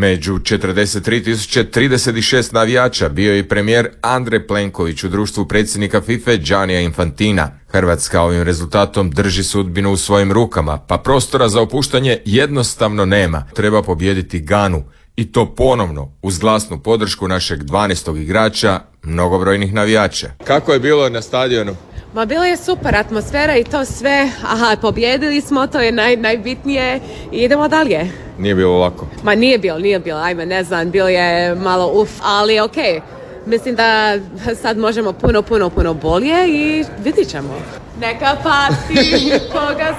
Među 43.036 navijača bio je i premijer Andrej Plenković u društvu predsjednika FIFA Giannija Infantina. Hrvatska ovim rezultatom drži sudbinu u svojim rukama, pa prostora za opuštanje jednostavno nema. Treba pobijediti Ganu i to ponovno uz glasnu podršku našeg 12. igrača, mnogobrojnih navijača. Kako je bilo na stadionu? Ma bilo je super atmosfera i to sve, pobjedili smo, to je najbitnije i idemo dalje. Nije bilo lako? Ma nije bilo, ajme ne znam, bilo je malo ali okej. Mislim da sad možemo puno bolje i vidit ćemo. Neka pati koga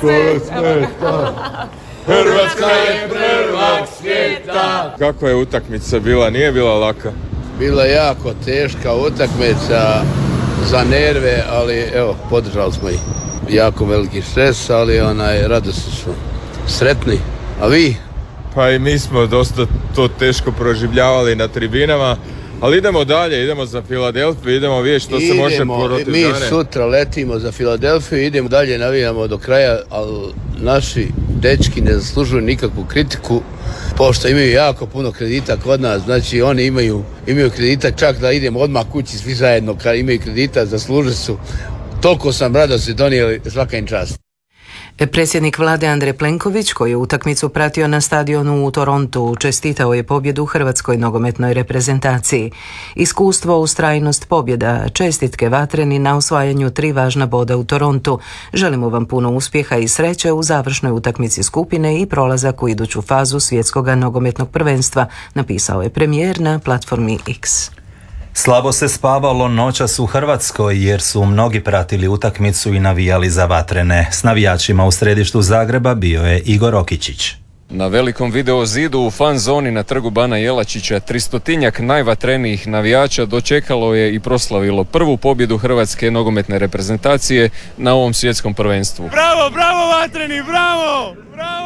sveta. Hrvatska je prvak svijeta. Kako je utakmica bila? Nije bila laka? Bila je jako teška utakmica za nerve, ali evo, podržali smo ih. Jako veliki stres, ali radosti smo. Sretni. A vi? Pa i mi smo dosta to teško proživljavali na tribinama, ali idemo dalje, idemo za Filadelfiju, idemo vidjeti što se može protiv Gane. Mi sutra letimo za Filadelfiju, idemo dalje, navijamo do kraja, ali naši dečki ne zaslužuju nikakvu kritiku, pošto imaju jako puno kredita kod nas, znači oni imaju kredita čak da idemo odmah kući svi zajedno, kad imaju kredita, zaslužili su. Toliko sam radosti donijeli, svaka im čast. Predsjednik vlade Andrej Plenković, koji je utakmicu pratio na stadionu u Torontu, čestitao je pobjedu hrvatskoj nogometnoj reprezentaciji. Iskustvo, ustrajnost, pobjeda, čestitke Vatreni na osvajanju 3 važna boda u Torontu. Želimo vam puno uspjeha i sreće u završnoj utakmici skupine i prolazak u iduću fazu svjetskog nogometnog prvenstva, napisao je premijer na platformi X. Slabo se spavalo noćas u Hrvatskoj jer su mnogi pratili utakmicu i navijali za Vatrene. S navijačima u središtu Zagreba bio je Igor Okičić. Na velikom video zidu u fan zoni na trgu Bana Jelačića 300-tinjak najvatrenijih navijača dočekalo je i proslavilo prvu pobjedu hrvatske nogometne reprezentacije na ovom svjetskom prvenstvu. Bravo Vatreni, bravo!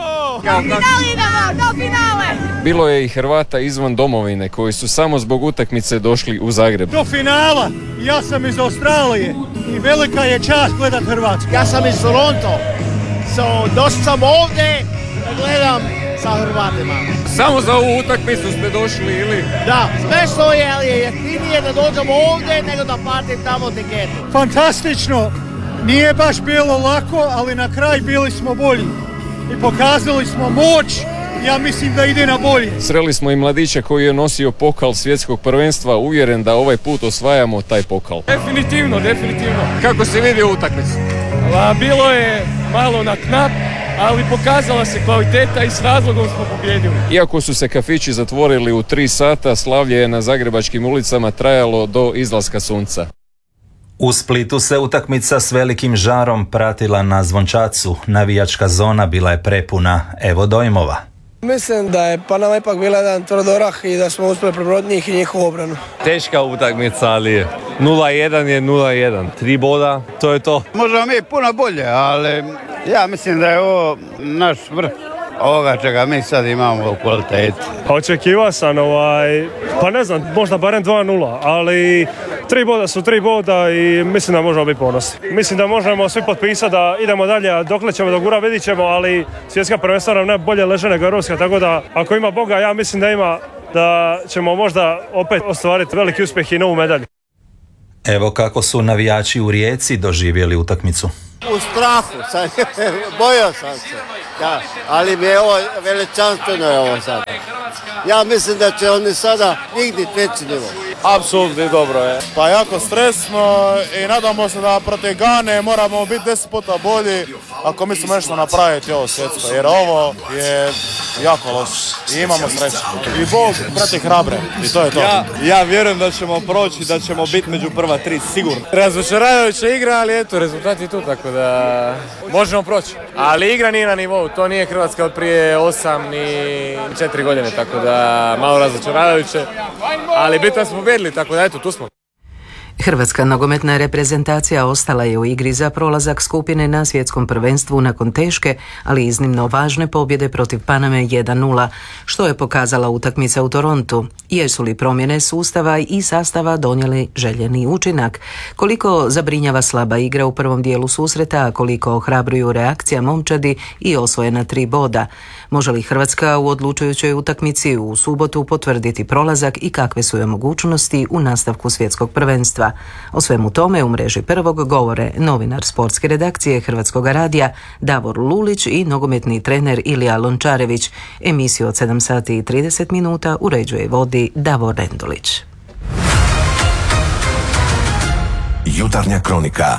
Do finale idemo, do finale! Bilo je i Hrvata izvan domovine koji su samo zbog utakmice došli u Zagreb. Do finala, ja sam iz Australije i velika je čast gledat Hrvatsku. Ja sam iz Toronto, došao sam ovdje da gledam sa Hrvatima. Samo za ovu utakmicu ste došli ili? Da, smešno je, ali je jeftinije da dođemo ovdje nego da platim tamo tiketu. Fantastično, nije baš bilo lako, ali na kraj bili smo bolji i pokazali smo moć. Ja mislim da ide na bolje. Sreli smo i mladića koji je nosio pokal svjetskog prvenstva, uvjeren da ovaj put osvajamo taj pokal. Definitivno. Kako se vidi utakmicu? Bilo je malo na knap, ali pokazala se kvaliteta i s razlogom smo pobjedili. Iako su se kafići zatvorili u 3 sata, slavlje je na zagrebačkim ulicama trajalo do izlaska sunca. U Splitu se utakmica s velikim žarom pratila na Zvončacu. Navijačka zona bila je prepuna. Evo dojmova. Mislim da je nama ipak bila jedan tvrdorah i da smo uspjeli prebroditi njih i njihovu obranu. Teška utakmica, ali 0-1 je 0-1. 3 boda, to je to. Možemo mi puno bolje, ali ja mislim da je ovo naš vrh ovoga čega mi sad imamo u kvaliteti. Očekivao sam pa ne znam, možda barem 2-0, ali 3 boda su 3 boda i mislim da možemo biti ponosni. Mislim da možemo svi potpisati da idemo dalje, a dokle ćemo do gura vidit ćemo, ali svjetska prvenstva nam najbolje leže nego europska, tako da ako ima Boga, ja mislim da ćemo možda opet ostvariti veliki uspjeh i novu medalju. Evo kako su navijači u Rijeci doživjeli utakmicu. U strahu sam, bojao sam se, da, ali mi je ovo veličanstveno je ovo sada. Ja mislim da će oni sada nigdje veći nivo. Apsolutno dobro je. Pa jako stresno i nadamo se da protiv Gane moramo biti 10 puta bolji ako mislimo nešto napraviti ovo svjetsko, jer ovo je jako loše i imamo sreće. I Bog prati hrabre i to je to. Ja vjerujem da ćemo proći, da ćemo biti među prva 3 sigurno. Razočaravajuća igra, ali eto, rezultat je tu, tako da možemo proći. Ali igra nije na nivou, to nije Hrvatska od prije 8 ni 4 godine, tako da malo razočaravajuće, ali bitno smo pobjedili, tako da eto, tu smo. Hrvatska nogometna reprezentacija ostala je u igri za prolazak skupine na svjetskom prvenstvu nakon teške, ali iznimno važne pobjede protiv Paname 1:0, što je pokazala utakmica u Torontu. Jesu li promjene sustava i sastava donijeli željeni učinak? Koliko zabrinjava slaba igra u prvom dijelu susreta, a koliko ohrabruju reakcija momčadi i osvojena 3 boda? Može li Hrvatska u odlučujućoj utakmici u subotu potvrditi prolazak i kakve su joj mogućnosti u nastavku svjetskog prvenstva? O svemu tome u mreži Prvog govore novinar sportske redakcije Hrvatskog radija Davor Lulić i nogometni trener Ilija Lončarević. Emisiju od 7 sati i 30 minuta uređuje i vodi Davor Rendulić. Jutarnja kronika.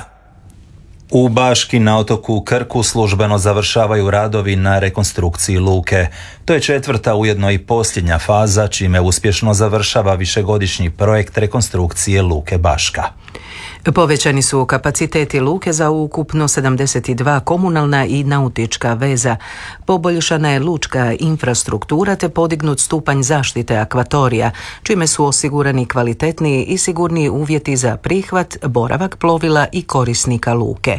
U Baški na otoku Krku službeno završavaju radovi na rekonstrukciji luke. To je 4. ujedno i posljednja faza, čime uspješno završava višegodišnji projekt rekonstrukcije luke Baška. Povećani su kapaciteti luke za ukupno 72 komunalna i nautička veza. Poboljšana je lučka infrastruktura te podignut stupanj zaštite akvatorija, čime su osigurani kvalitetniji i sigurniji uvjeti za prihvat, boravak plovila i korisnika luke.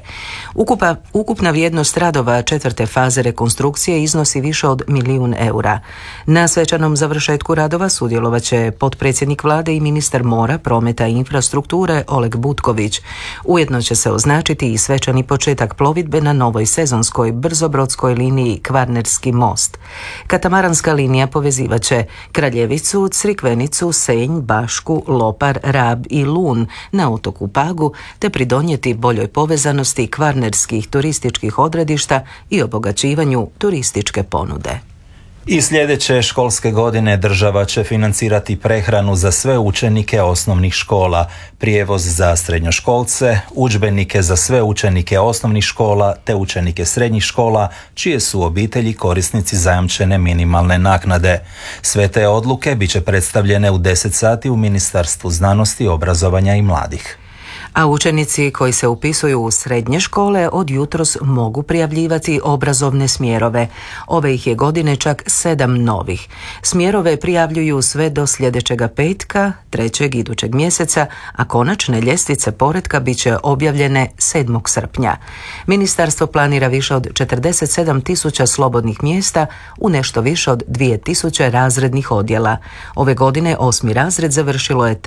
Ukupna vrijednost radova 4. faze rekonstrukcije iznosi više od €1.000.000. Na svečanom završetku radova sudjelovat će potpredsjednik vlade i ministar mora, prometa i infrastrukture Oleg Butković. Ujedno će se označiti i svečani početak plovidbe na novoj sezonskoj brzobrodskoj liniji Kvarnerski most. Katamaranska linija povezivat će Kraljevicu, Crikvenicu, Senj, Bašku, Lopar, Rab i Lun na otoku Pagu te pridonijeti boljoj povezanosti kvarnerskih turističkih odredišta i obogaćivanju turističke ponude. I sljedeće školske godine država će financirati prehranu za sve učenike osnovnih škola, prijevoz za srednjoškolce, udžbenike za sve učenike osnovnih škola te učenike srednjih škola, čije su obitelji korisnici zajamčene minimalne naknade. Sve te odluke bit će predstavljene u 10 sati u Ministarstvu znanosti, obrazovanja i mladih. A učenici koji se upisuju u srednje škole od jutros mogu prijavljivati obrazovne smjerove. Ove ih je godine čak 7 novih. Smjerove prijavljuju sve do sljedećega petka, 3. idućeg mjeseca, a konačne ljestvice poretka bit će objavljene 7. srpnja. Ministarstvo planira više od 47.000 slobodnih mjesta u nešto više od 2.000 razrednih odjela. Ove godine 8. razred završilo je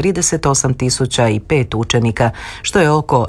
38.005 učenika, što je oko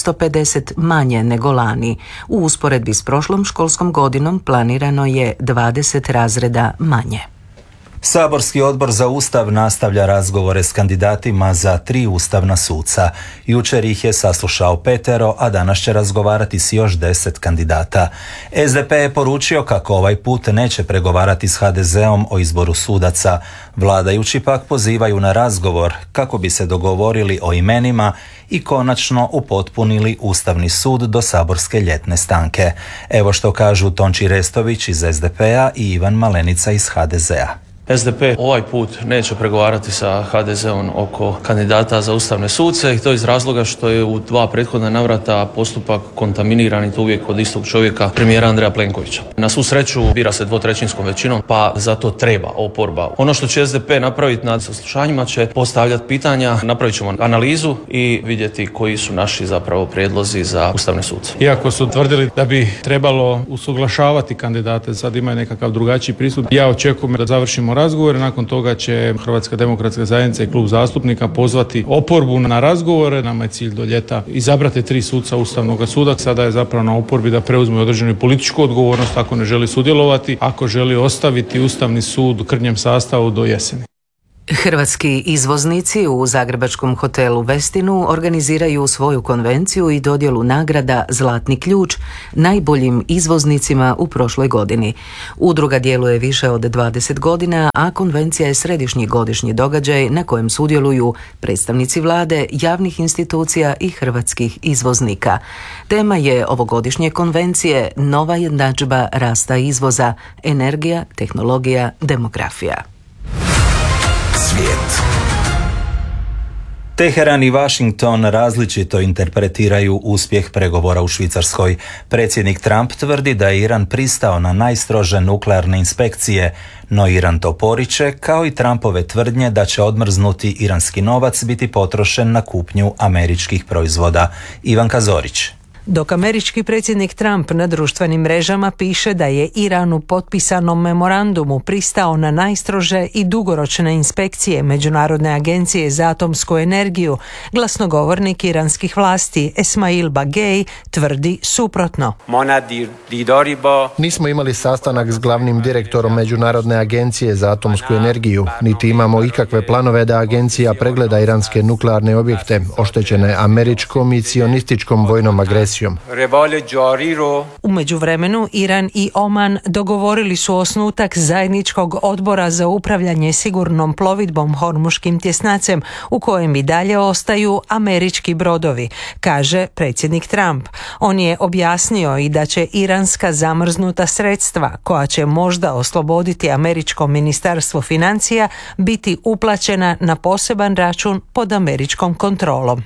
950 manje nego lani. U usporedbi s prošlom školskom godinom planirano je 20 razreda manje. Saborski odbor za Ustav nastavlja razgovore s kandidatima za 3 ustavna suca. Jučer ih je saslušao 5, a danas će razgovarati s još 10 kandidata. SDP je poručio kako ovaj put neće pregovarati s HDZ-om o izboru sudaca. Vladajući pak pozivaju na razgovor kako bi se dogovorili o imenima i konačno upotpunili Ustavni sud do saborske ljetne stanke. Evo što kažu Tonči Restović iz SDP-a i Ivan Malenica iz HDZ-a. SDP ovaj put neće pregovarati sa HDZ-om oko kandidata za ustavne suce i to iz razloga što je u 2 prethodna navrata postupak kontaminiran i to uvijek od istog čovjeka, premijera Andreja Plenkovića. Na svu sreću bira se 2/3 većinom, pa zato treba oporba. Ono što će SDP napraviti na saslušanjima će postavljati pitanja, napravit ćemo analizu i vidjeti koji su naši zapravo prijedlozi za ustavne suce. Iako su tvrdili da bi trebalo usuglašavati kandidate, sad imaju nekakav drugačiji pristup, ja očekujem da završimo razgovore, nakon toga će Hrvatska demokratska zajednica i klub zastupnika pozvati oporbu na razgovore. Nama je cilj do ljeta izabrati 3 suca Ustavnog suda. Sada je zapravo na oporbi da preuzme određenu političku odgovornost ako ne želi sudjelovati, ako želi ostaviti Ustavni sud u krnjem sastavu do jeseni. Hrvatski izvoznici u zagrebačkom hotelu Westinu organiziraju svoju konvenciju i dodjelu nagrada Zlatni ključ najboljim izvoznicima u prošloj godini. Udruga djeluje više od 20 godina, a konvencija je središnji godišnji događaj na kojem sudjeluju predstavnici vlade, javnih institucija i hrvatskih izvoznika. Tema je ovogodišnje konvencije nova jednadžba rasta izvoza, energija, tehnologija, demografija. Svijet. Teheran i Washington različito interpretiraju uspjeh pregovora u Švicarskoj. Predsjednik Trump tvrdi da je Iran pristao na najstrože nuklearne inspekcije, no Iran to poriče, kao i Trumpove tvrdnje da će odmrznuti iranski novac biti potrošen na kupnju američkih proizvoda. Ivanka Zorić. Dok američki predsjednik Trump na društvenim mrežama piše da je Iran u potpisanom memorandumu pristao na najstrože i dugoročne inspekcije Međunarodne agencije za atomsku energiju, glasnogovornik iranskih vlasti Esmail Bagej tvrdi suprotno. Nismo imali sastanak s glavnim direktorom Međunarodne agencije za atomsku energiju, niti imamo ikakve planove da agencija pregleda iranske nuklearne objekte oštećene američkom i cionističkom vojnom agresijom. U međuvremenu Iran i Oman dogovorili su osnutak zajedničkog odbora za upravljanje sigurnom plovidbom Hormuškim tjesnacem, u kojem i dalje ostaju američki brodovi, kaže predsjednik Trump. On je objasnio i da će iranska zamrznuta sredstva, koja će možda osloboditi američko ministarstvo financija, biti uplaćena na poseban račun pod američkom kontrolom.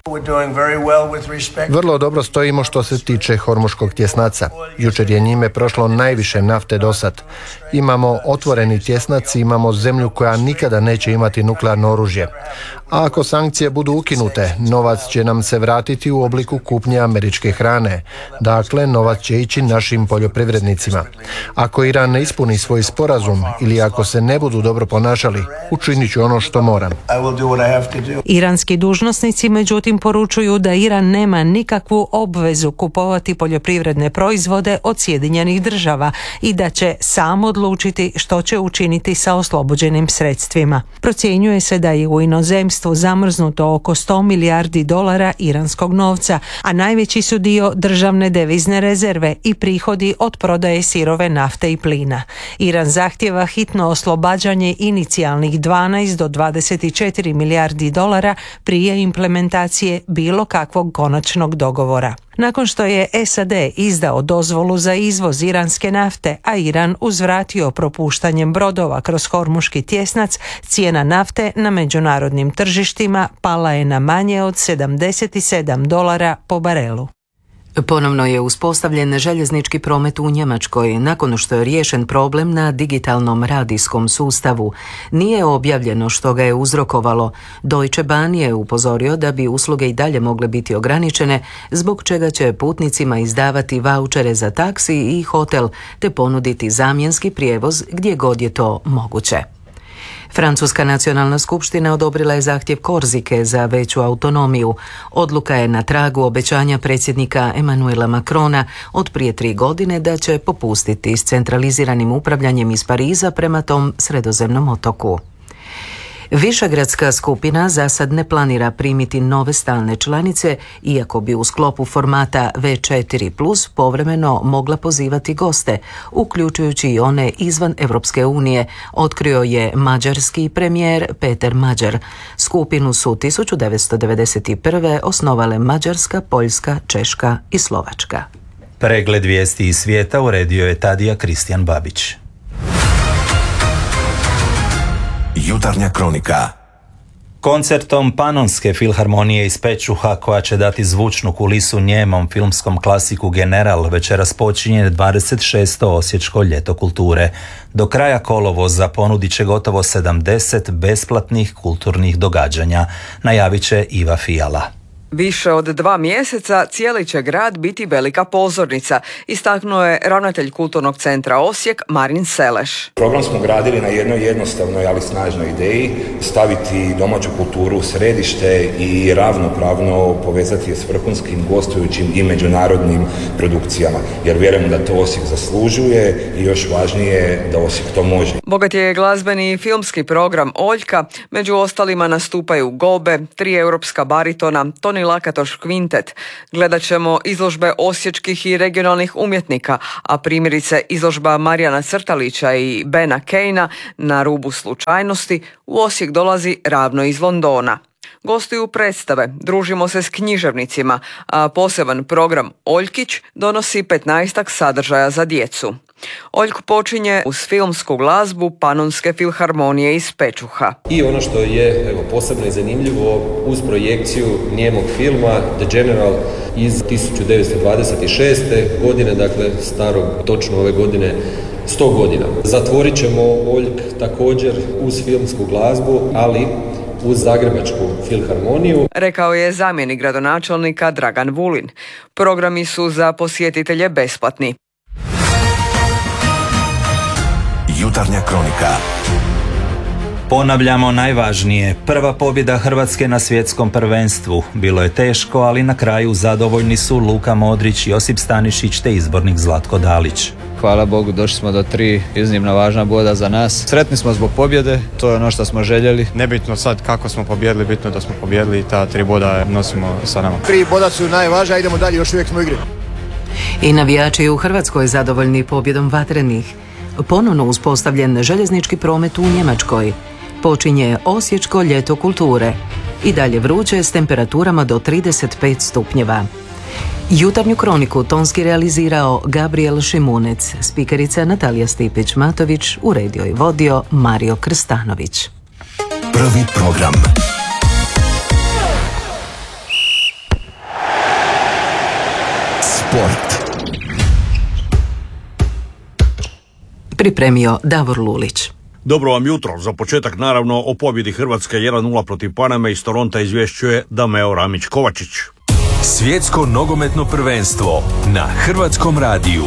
Vrlo dobro stojimo što se tiče Hormuškog tjesnaca. Jučer je njime prošlo najviše nafte dosad. Imamo otvoreni tjesnac, imamo zemlju koja nikada neće imati nuklearno oružje. A ako sankcije budu ukinute, novac će nam se vratiti u obliku kupnje američke hrane. Dakle, novac će ići našim poljoprivrednicima. Ako Iran ne ispuni svoj sporazum ili ako se ne budu dobro ponašali, učinit ću ono što moram. Iranski dužnosnici međutim poručuju da Iran nema nikakvu obvezu kupovati poljoprivredne proizvode od Sjedinjenih Država i da će sam odlučiti što će učiniti sa oslobođenim sredstvima. Procjenjuje se da je u inozemstvu zamrznuto oko 100 milijardi dolara iranskog novca, a najveći su dio državne devizne rezerve i prihodi od prodaje sirove nafte i plina. Iran zahtjeva hitno oslobađanje inicijalnih 12 do 24 milijardi dolara prije implementacije bilo kakvog konačnog dogovora. Nakon što je SAD izdao dozvolu za izvoz iranske nafte, a Iran uzvratio propuštanjem brodova kroz Hormuški tjesnac, cijena nafte na međunarodnim tržištima pala je na manje od $77 po barelu. Ponovno je uspostavljen željeznički promet u Njemačkoj nakon što je riješen problem na digitalnom radijskom sustavu. Nije objavljeno što ga je uzrokovalo. Deutsche Bahn je upozorio da bi usluge i dalje mogle biti ograničene, zbog čega će putnicima izdavati vaučere za taksi i hotel te ponuditi zamjenski prijevoz gdje god je to moguće. Francuska nacionalna skupština odobrila je zahtjev Korzike za veću autonomiju. Odluka je na tragu obećanja predsjednika Emmanuela Macrona od prije 3 godine da će popustiti s centraliziranim upravljanjem iz Pariza prema tom sredozemnom otoku. Višegradska skupina za sad ne primiti nove stalne članice, iako bi u sklopu formata V4+ povremeno mogla pozivati goste, uključujući i one izvan Europske unije, otkrio je mađarski premijer Peter Mađar. Skupinu su 1991. osnovale Mađarska, Poljska, Češka i Slovačka. Pregled vijesti iz svijeta uredio je Tadija Kristijan Babić. Jutarnja kronika. Koncertom Panonske filharmonije iz Pečuha, koja će dati zvučnu kulisu njemom filmskom klasiku General, večeras počinje 26. Osječko ljeto kulture. Do kraja kolovoza ponudit će gotovo 70 besplatnih kulturnih događanja, najavit će Iva Fijala. Više od 2 mjeseca cijeli će grad biti velika pozornica, istaknuo je ravnatelj Kulturnog centra Osijek Marin Seleš. Program smo gradili na jednoj jednostavnoj, ali snažnoj ideji, staviti domaću kulturu u središte i ravnopravno povezati je s vrhunskim, gostujućim i međunarodnim produkcijama, jer vjerujemo da to Osijek zaslužuje i još važnije da Osijek to može. Bogat je glazbeni i filmski program Oljka, među ostalima nastupaju Gobe, 3 europska baritona, Toni Lakatoš kvintet. Gledat ćemo izložbe osječkih i regionalnih umjetnika, a primjerice izložba Marijana Crtalića i Bena Kejna na rubu slučajnosti u Osijek dolazi ravno iz Londona. Gostuju predstave, družimo se s književnicima, a poseban program Oljkić donosi 15 sadržaja za djecu. Oljko počinje uz filmsku glazbu Panonske filharmonije iz Pečuha. I ono što je posebno i zanimljivo, uz projekciju nijemog filma The General iz 1926. godine, dakle starog točno ove godine 100 godina. Zatvorit ćemo Oljk također uz filmsku glazbu, ali uz Zagrebačku filharmoniju. Rekao je zamjenik gradonačelnika Dragan Vulin. Programi su za posjetitelje besplatni. Jutarnja kronika. Ponavljamo najvažnije. Prva pobjeda Hrvatske na svjetskom prvenstvu. Bilo je teško, ali na kraju zadovoljni su Luka Modrić, Josip Stanišić te izbornik Zlatko Dalić. Hvala Bogu, došli smo do 3 iznimno važna boda za nas. Sretni smo zbog pobjede, to je ono što smo željeli. Nebitno sad kako smo pobjedili, bitno da smo pobjedili i ta 3 boda nosimo sa nama. 3 boda su najvažnija, idemo dalje, još uvijek smo u igri. I navijači u Hrvatskoj zadovoljni pobjedom vatrenih. Ponovno uspostavljen željeznički promet u Njemačkoj. Počinje Osječko ljeto kulture. I dalje vruće s temperaturama do 35 stupnjeva. Jutarnju kroniku tonski realizirao Gabriel Šimunec, spikerica Natalija Stipić-Matović, uredio i vodio Mario Krstanović. Prvi program. Sport. Pripremio Davor Lulić. Dobro vam jutro. Za početak naravno o pobjedi Hrvatske 1-0 protiv Paname iz Toronta izvješćuje Dameo Ramić-Kovačić. Svjetsko nogometno prvenstvo na Hrvatskom radiju.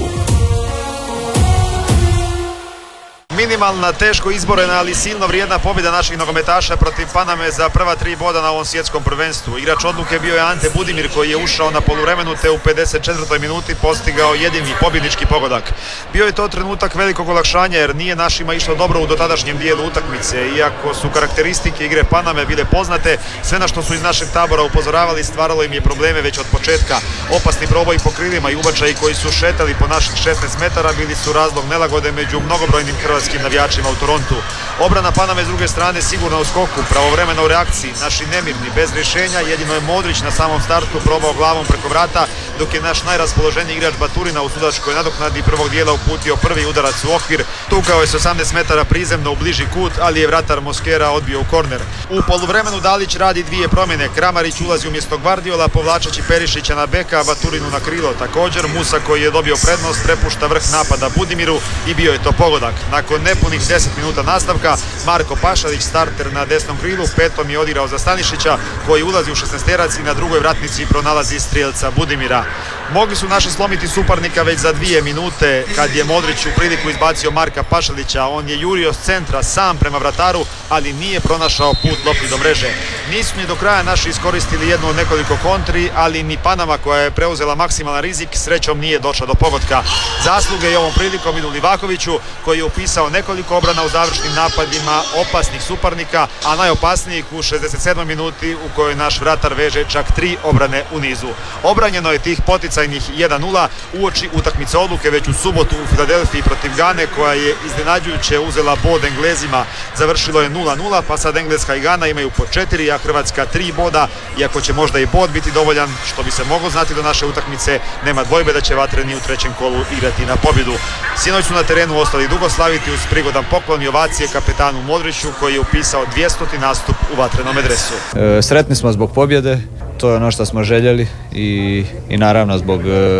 Minimalna, teško izborena, ali silno vrijedna pobjeda naših nogometaša protiv Paname za prva 3 boda na ovom svjetskom prvenstvu. Igrač odluke bio je Ante Budimir koji je ušao na poluvremenu te u 54. minuti postigao jedini pobjednički pogodak. Bio je to trenutak velikog olakšanja jer nije našima išlo dobro u dotadašnjem dijelu utakmice. Iako su karakteristike igre Paname bile poznate, sve na što su iz našeg tabora upozoravali stvaralo im je probleme već od početka. Opasni proboji po krilima i ubačaji koji su šetali po naših 16 metara bili su razlog nelagode među mnogobrojnim hrvatskim navijačima u Torontu. Obrana Paname s druge strane sigurno u skoku, pravovremeno u reakciji, naši nemirni, bez rješenja, jedino je Modrić na samom startu probao glavom preko vrata, dok je naš najraspoloženiji igrač Baturina u sudačkoj nadoknadi prvog dijela uputio prvi udarac u okvir. Tukao je s 18 metara prizemno u bliži kut, ali je vratar Moskera odbio u korner. U poluvremenu Dalić radi 2 promjene. Kramarić ulazi umjesto Gvardiola, povlačeći Perišića na beka, a Baturinu na krilo. Također Musa koji je dobio prednost prepušta vrh napada Budimiru i bio je to pogodak. Nakon nepunih 10 minuta nastavka, Marko Pašalić, starter na desnom krilu, petom je odigrao za Stanišića koji ulazi u 16-terac i na drugoj vratnici pronalazi strijelca Budimira. Mogli su naši slomiti suparnika već za 2 minute kad je Modrić u priliku izbacio Marka Pašalića. On je jurio s centra sam prema vrataru, ali nije pronašao put lopti do mreže. Nisu ni do kraja naši iskoristili jednu od nekoliko kontri, ali ni Panama koja je preuzela maksimalan rizik srećom nije došla do pogotka. Zasluge je ovom prilikom idu Livakoviću koji je upisao nekoliko obrana u završnim napadima opasnih suparnika, a najopasnijih u 67. minuti u kojoj naš vratar veže čak 3 obrane u nizu. Obranjeno je tih poticajnih 1-0 uoči utakmice odluke već u subotu u Filadelfiji protiv Gane koja je iznenađujuće uzela bod Englezima. Završilo je 0-0 pa sad Engleska i Gana imaju po 4, a Hrvatska 3 boda. Iako će možda i bod biti dovoljan, što bi se moglo znati do naše utakmice, nema dvojbe da će vatreni u trećem kolu igrati na pobjedu. Sinoć su na terenu ostali dugoslaviti uz prigodan poklon i ovacije kapetanu Modriću koji je upisao 200. nastup u vatrenom dresu. Sretni smo zbog pobjede, to je ono što smo željeli i naravno zbog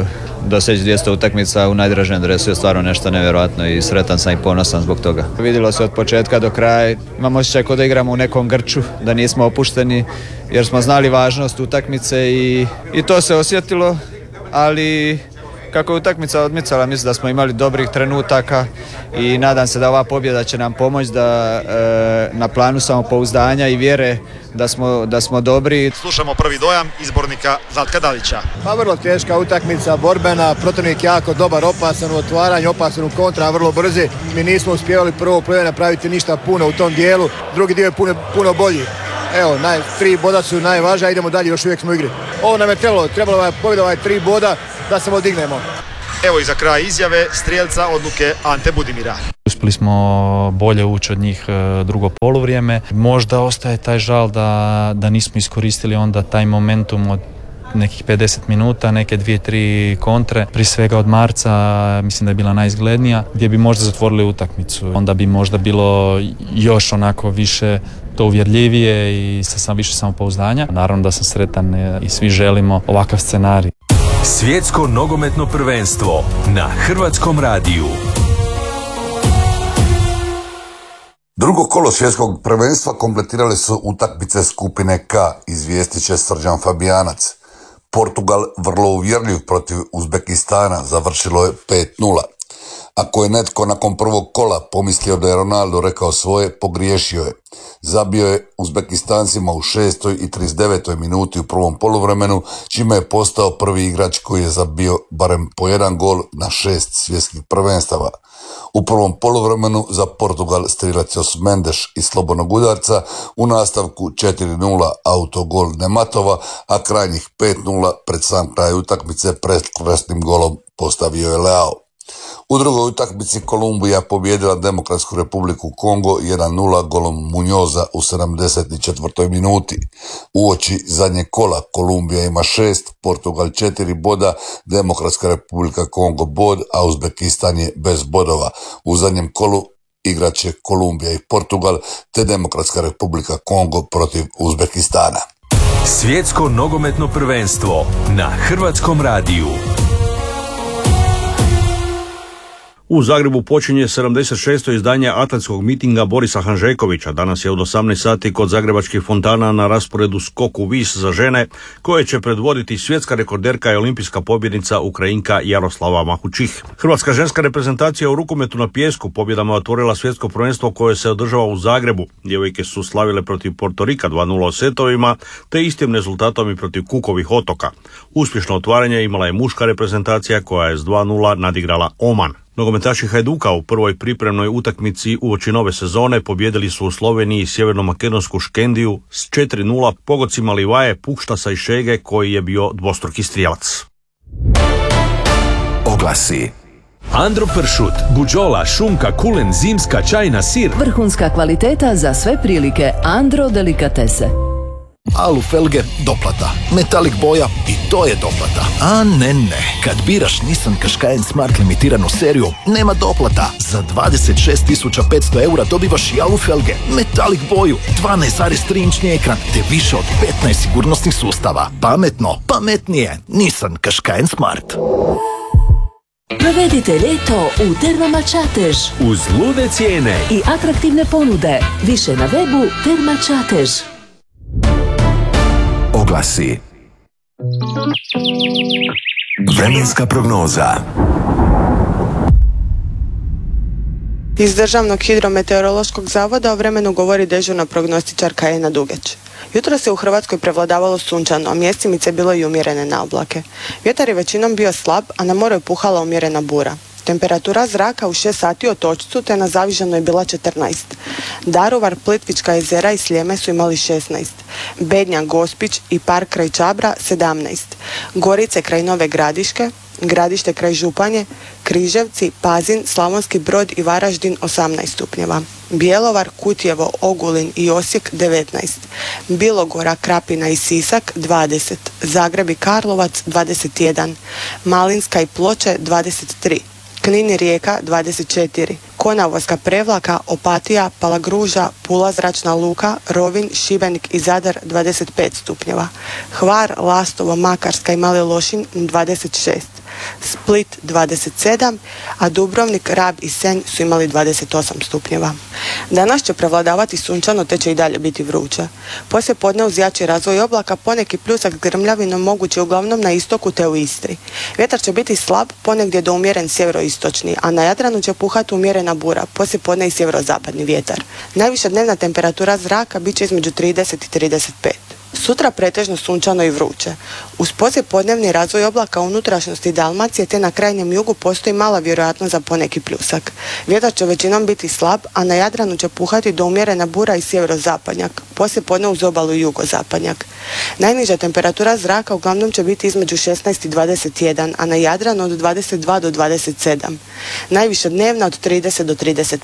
doseći 200 utakmica u najdražem dresu je stvarno nešto nevjerojatno i sretan sam i ponosan zbog toga. Vidjelo se od početka do kraja, imam osjećaj kao da igramo u nekom grču, da nismo opušteni jer smo znali važnost utakmice i to se osjetilo, ali kako je utakmica odmicala, mislim da smo imali dobrih trenutaka i nadam se da ova pobjeda će nam pomoći da na planu samopouzdanja i vjere da smo dobri. Slušamo prvi dojam izbornika Zlatka Dalića. Pa vrlo teška utakmica, borbena, protivnik jako dobar, opasan u otvaranju, opasan u kontra, vrlo brzi. Mi nismo uspjevali prvo polovreme napraviti ništa puno u tom dijelu, drugi dio je puno bolji. Evo, 3 boda su najvažnija, idemo dalje, još uvijek smo u igri. Ovo nam je trebalo je pobjeda 3 boda da se odignemo. Evo i za kraj izjave strijelca odluke Ante Budimira. Uz uspjeli smo bolje ući od njih drugo poluvrijeme. Možda ostaje taj žal da nismo iskoristili onda taj momentum od nekih 50 minuta, neke 2-3 kontre, prije svega od Marca, mislim da je bila najizglednija, gdje bi možda zatvorili utakmicu. Onda bi možda bilo još onako više to uvjerljivije i sa više samopouzdanja. Naravno da sam sretan i svi želimo ovakav scenarij. Svjetsko nogometno prvenstvo na Hrvatskom radiju. Drugo kolo svjetskog prvenstva kompletirale su utakmice skupine K, izvijestit će Srđan Fabijanac. Portugal vrlo uvjerljiv protiv Uzbekistana, završilo je 5-0. Ako je netko nakon prvog kola pomislio da je Ronaldo rekao svoje, pogriješio je. Zabio je Uzbekistancima u 6. i 39. minuti u prvom poluvremenu, čime je postao prvi igrač koji je zabio barem po jedan gol na 6 svjetskih prvenstava. U prvom poluvremenu za Portugal strilac Osmendeš iz slobodnog udarca, u nastavku 4-0 autogol Nematova, a krajnjih 5-0 pred sam kraj utakmice prekrasnim golom postavio je Leao. U drugoj utakmici Kolumbija pobijedila Demokratsku republiku Kongo 1-0 golom Munjoza u 74. minuti. Uoči zadnjeg kola Kolumbija ima 6, Portugal 4 boda, Demokratska republika Kongo bod, a Uzbekistan je bez bodova. U zadnjem kolu igraće Kolumbija i Portugal, te Demokratska republika Kongo protiv Uzbekistana. Svjetsko nogometno prvenstvo na Hrvatskom radiju. U Zagrebu počinje 76. izdanje atletskog mitinga Borisa Hanžekovića. Danas je od 18 sati kod zagrebačkih fontana na rasporedu skok u vis za žene, koje će predvoditi svjetska rekorderka i olimpijska pobjednica Ukrajinka Jaroslava Mahučih. Hrvatska ženska reprezentacija u rukometu na pijesku pobjedama otvorila svjetsko prvenstvo koje se održava u Zagrebu. Djevojke su slavile protiv Portorika 2-0 setovima, te istim rezultatom i protiv Kukovih otoka. Uspješno otvaranje imala je muška reprezentacija koja je s 2-0 nadigrala Oman. Nogometaši Hajduka u prvoj pripremnoj utakmici uoči nove sezone pobjedili su u Sloveniji sjeverno-makedonsku Škendiju s 4-0 pogodcima Livaje, Pukštasa i Šege, koji je bio dvostruki strijelac. Oglasi: Andro pršut, buđola, šunka, kulen, zimska, čajna, sir. Vrhunska kvaliteta za sve prilike. Andro delikatese. Alu felge, doplata. Metalik boja, i to je doplata. A ne. Kad biraš Nissan Qashqai Smart limitiranu seriju, nema doplata. Za 26.500 eura dobivaš i alu felge, metalik boju, 12,3-inčni ekran, te više od 15 sigurnosnih sustava. Pametno, pametnije. Nissan Qashqai Smart. Provedite ljeto u Termama Čatež. Uz lude cijene i atraktivne ponude. Više na webu Terma Čatež. Oglasi: vremenska prognoza. Iz Državnog hidrometeorološkog zavoda o vremenu govori dežurna prognostičarka Ena Dugeć. Jutro se u Hrvatskoj prevladavalo sunčano, a mjesimice bilo i umjerene na oblake. Vjetar je većinom bio slab, a na moru je puhala umjerena bura. Temperatura zraka u 6 sati u Otočcu te na Zavižanu je bila 14. Daruvar, Plitvička jezera i Sljeme su imali 16. Bednja, Gospić i Park kraj Čabra 17. Gorice kraj Nove Gradiške, Gradište kraj Županje, Križevci, Pazin, Slavonski Brod i Varaždin 18 stupnjeva. Bjelovar, Kutjevo, Ogulin i Osijek 19. Bilogora, Krapina i Sisak 20. Zagreb i Karlovac 21. Malinska i Ploče 23. Knin i Rijeka 24. Konavolska, Prevlaka, Opatija, Palagruža, Pula zračna luka, Rovinj, Šibenik i Zadar 25 stupnjeva. Hvar, Lastovo, Makarska i Mali Lošinj 26. Split 27, a Dubrovnik, Rab i Senj su imali 28 stupnjeva. Danas će prevladavati sunčano te će i dalje biti vruće. Poslije podne uz jači razvoj oblaka poneki pljusak s grmljavinom moguće uglavnom na istoku te u Istri. Vjetar će biti slab, ponegdje do umjeren sjeveroistočni, a na Jadranu će puhati umjerena bura, poslije podne i sjeverozapadni vjetar. Najviša dnevna temperatura zraka bit će između 30 i 35. Sutra pretežno sunčano i vruće. Uz poslijepodnevni razvoj oblaka u unutrašnjosti Dalmacije te na krajnjem jugu postoji mala vjerojatnost za poneki pljusak. Vjetar će većinom biti slab, a na Jadranu će puhati do umjerena bura i sjeverozapadnjak, poslijepodne uz obalu i jugozapadnjak. Najniža temperatura zraka uglavnom će biti između 16 i 21, a na Jadranu od 22 do 27. Najviše dnevna od 30 do 35.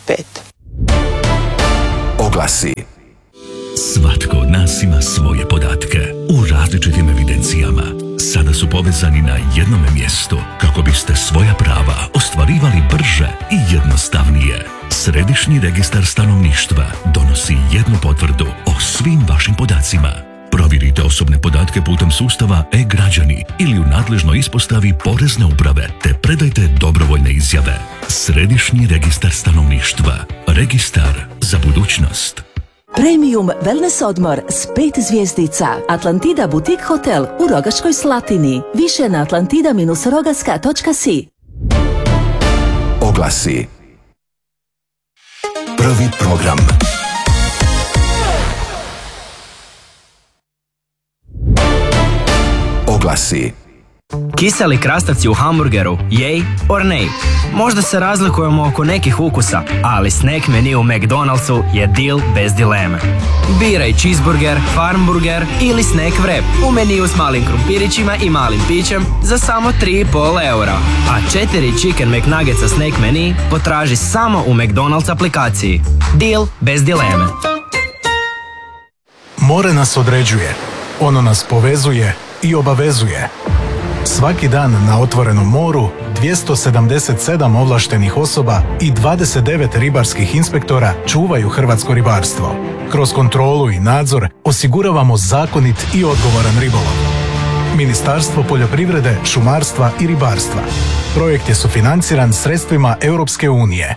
Oglasi. Svatko od nas ima svoje podatke u različitim evidencijama. Sada su povezani na jednom mjestu kako biste svoja prava ostvarivali brže i jednostavnije. Središnji registar stanovništva donosi jednu potvrdu o svim vašim podacima. Provjerite osobne podatke putem sustava e-građani ili u nadležnoj ispostavi Porezne uprave te predajte dobrovoljne izjave. Središnji registar stanovništva. Registar za budućnost. Premium wellness odmor s 5 zvjezdica. Atlantida Boutique Hotel u Rogaškoj Slatini. Više na atlantida-rogaska.si. Oglasi. Prvi program. Oglasi. Kiseli krastavci u hamburgeru, yay or nay? Možda se razlikujemo oko nekih ukusa, ali snack menu u McDonald'su je deal bez dileme. Biraj cheeseburger, farmburger ili snack wrap u meniju s malim krumpirićima i malim pićem za samo 3,5 eura. A 4 chicken McNuggetsa snack menu potraži samo u McDonald's aplikaciji. Deal bez dileme. More nas određuje, ono nas povezuje i obavezuje. Svaki dan na otvorenom moru 277 ovlaštenih osoba i 29 ribarskih inspektora čuvaju hrvatsko ribarstvo. Kroz kontrolu i nadzor osiguravamo zakonit i odgovoran ribolov. Ministarstvo poljoprivrede, šumarstva i ribarstva. Projekt je sufinanciran sredstvima Europske unije.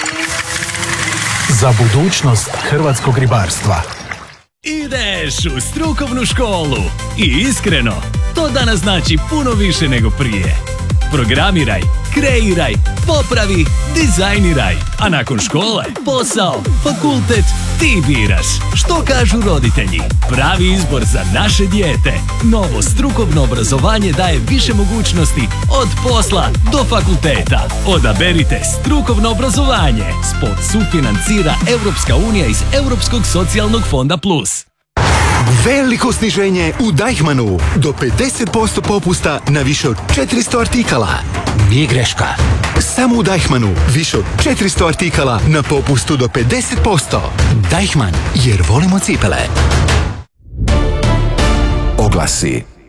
Za budućnost hrvatskog ribarstva. Ideš u strukovnu školu i iskreno, to danas znači puno više nego prije. Programiraj, kreiraj, popravi, dizajniraj, a nakon škole, posao, fakultet, ti biraš. Što kažu roditelji? Pravi izbor za naše dijete. Novo strukovno obrazovanje daje više mogućnosti od posla do fakulteta. Odaberite strukovno obrazovanje. Spot sufinancira Europska unija iz Europskog socijalnog fonda Plus. Veliko sniženje u Deichmannu. Do 50% popusta na više od 400 artikala. Nije greška. Samo u Deichmannu više od 400 artikala na popustu do 50%. Deichmann, jer volimo cipele. Oglasi.